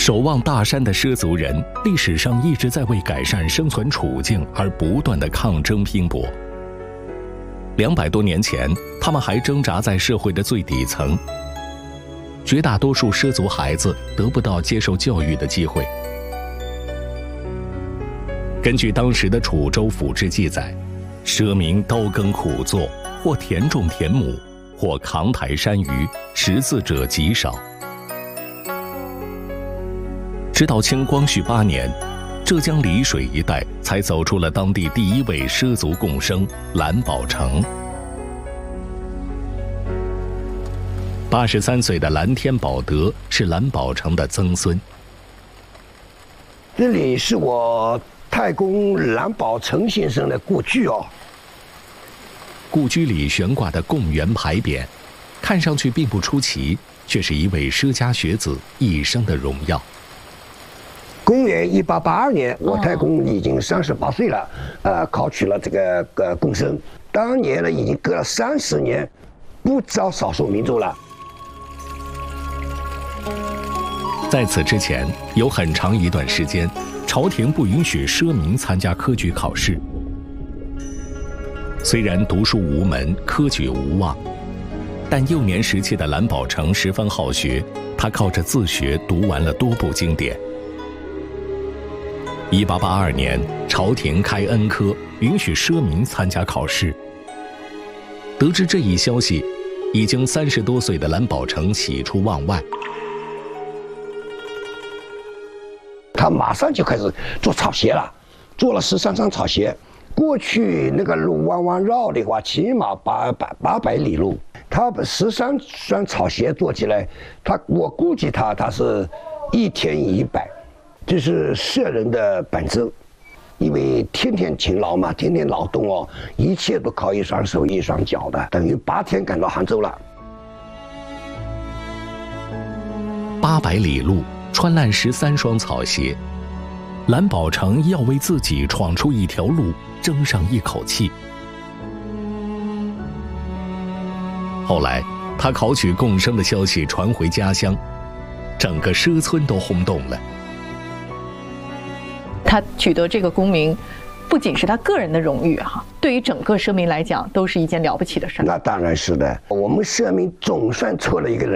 守望大山的畲族人，历史上一直在为改善生存处境而不断的抗争拼搏。200多年前，他们还挣扎在社会的最底层。绝大多数畲族孩子得不到接受教育的机会。根据当时的楚州府志记载，畲民刀耕苦作，或田种田亩，或扛抬山鱼，识字者极少。直到清光绪8年，浙江丽水一带才走出了当地第一位畲族贡生蓝宝成。83岁的蓝天宝德是蓝宝成的曾孙。 这里是我太公蓝宝成先生的故居哦。 故居里悬挂的贡圆牌匾，看上去并不出奇，却是一位畲家学子一生的荣耀。 公元1882年，我太公已经38岁了，考取了这个贡生。当年呢，已经隔了30年，不招少数民族了。 在此之前，有很长一段时间，朝廷不允许畲民参加科举考试。虽然读书无门，科举无望，但幼年时期的蓝宝成十分好学，他靠着自学读完了多部经典。1882年，朝廷开恩科，允许畲民参加考试。得知这一消息，已经30多岁的蓝宝成喜出望外。 他马上就开始做草鞋了，做了13双草鞋。过去那个路弯弯绕的话，起码800里路。他13双草鞋做起来，我估计他是1天100。这是畲人的本质，因为天天勤劳嘛，天天劳动哦，一切都靠一双手一双脚的，等于8天赶到杭州了。 800里路，穿烂13双草鞋，蓝宝成要为自己闯出一条路争上一口气。后来，他考取贡生的消息传回家乡，整个畲村都轰动了。 他取得这个功名，不仅是他个人的荣誉哈，对于整个畲民来讲，都是一件了不起的事。 那当然是的，我们畲民总算出了一个人。